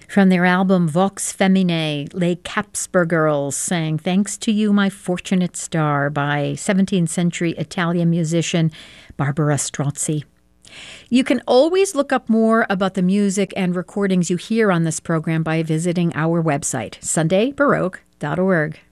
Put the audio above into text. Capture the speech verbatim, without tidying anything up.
From their album Vox Feminae, Les Capsper Girls sang Thanks to You, My Fortunate Star by seventeenth century Italian musician Barbara Strozzi. You can always look up more about the music and recordings you hear on this program by visiting our website, sunday baroque dot org.